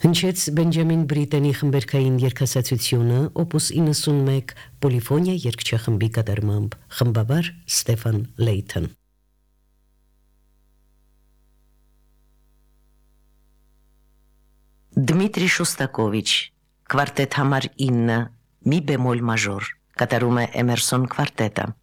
Հնչեց Բենջամին Բրիտենի խմբերգային երգասացությունը Opus 91 պոլիֆոնիա երգչախմբի կատարմամբ, խմբավար Ստեֆան Լեյթон։ Դմիտրի Շոստակովիչ, կվարտետ համար 9, մի բեմոլ մաժոր, կատարում է Էմերսոն կվարտետը։